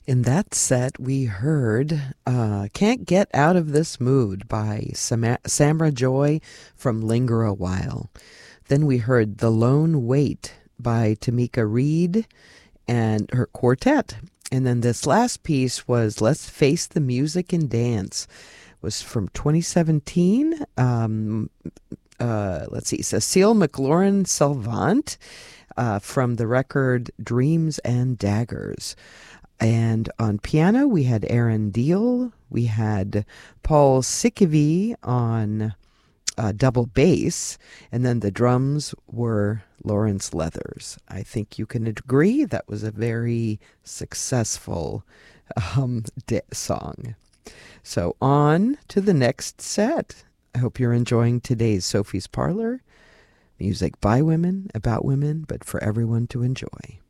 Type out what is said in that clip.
In that set, we heard Can't Get Out of This Mood by Samra Joy from Linger a While. Then we heard The Lone Wait by Tamika Reed and her quartet. And then this last piece was Let's Face the Music and Dance. It was from 2017. Let's see, Cecile McLaurin Salvant from the record Dreams and Daggers. And on piano, we had Aaron Deal. We had Paul Sikivi on double bass. And then the drums were Lawrence Leathers. I think you can agree that was a very successful song. So on to the next set. I hope you're enjoying today's Sophie's Parlor. Music by women, about women, but for everyone to enjoy.